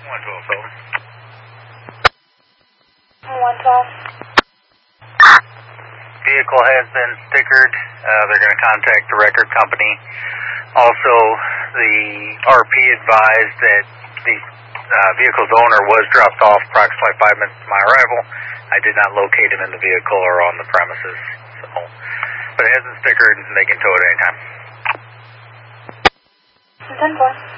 112 phone. 112. Vehicle has been stickered. They're going to contact the record company. Also, the RP advised that the vehicle's owner was dropped off approximately 5 minutes to my arrival. I did not locate him in the vehicle or on the premises. So, but it hasn't stickered and they can tow it anytime. 10-4.